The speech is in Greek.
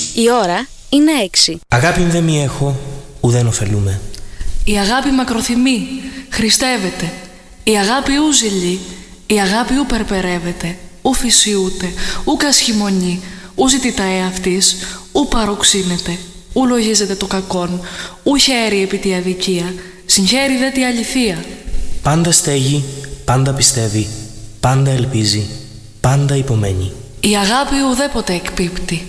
Η ώρα είναι 6. Αγάπη δε μη έχω, ουδέν ωφελούμε. Η αγάπη μακροθυμεί, χριστεύεται. Η αγάπη ου ζηλεί, η αγάπη ου περπερεύεται, ου φυσιούται, ου κασχημονεί, ου ζητητά εαυτής, ου παροξύνεται, ου λογίζεται το κακόν, ου χαίρει επί τη αδικία, συγχαίρει δε τη αληθεία. Πάντα στέγει, πάντα πιστεύει, πάντα ελπίζει, πάντα υπομένει. Η αγάπη ουδέποτε εκπίπτει,